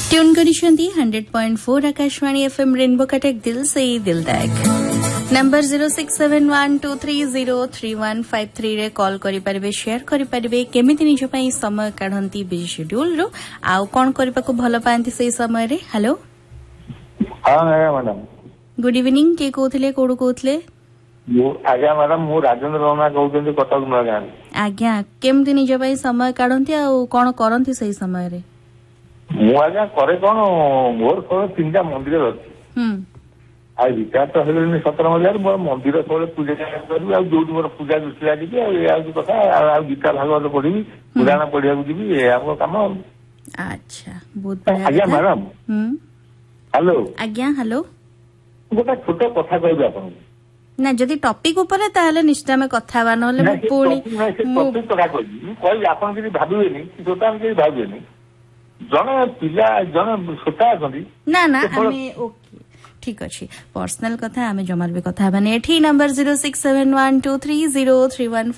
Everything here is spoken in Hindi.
Tune करिसेंती 100.4 Akashvani FM rainbow Cuttack दिल से दिल तक नंबर 0671230353 रे कॉल करि परिबे शेयर करि परिबे केमिति निज पई समय काढंती बिजी शेड्यूल रो आउ कोन करबा को भलो पांती सेही समय रे। हेलो हां मैडम गुड इवनिंग के कोथले कोडु कोथले आज्ञा मैडम मु राजेंद्र रमना कहउछन्ती कटक नगां। आज्ञा केमिति निज पई समय काढंती आउ कोन करंती सेही समय रे। मु आज्ञा करे कोन मोर सब तीनटा मंदिर अछि आ विचार तो हेले 17 हजार मोर मंदिर सब पूजा करबी आ जो मोर पूजा दृष्टि लागि आ कथा आ गीता भागवत पढ़ी पुराण पढ़िया जीवी ए हमर काम। अच्छा बहुत बढ़िया आज्ञा मैडम। हेलो आज्ञा हेलो गोटा छोट कथा कहबी आपन ना जदि टॉपिक ऊपर ताले निश्चय में कथा बा नले मु पूरी टॉपिक कथा कहबी मु कहि आपन कि भाबिबेनी कि छोटा हम कि भाबिबेनी जने पिला जने छोटा अछंती ना ना हमें ओके ठीक अछि पर्सनल कथा हमें जमार भी कथा बने एठी नंबर 0671230331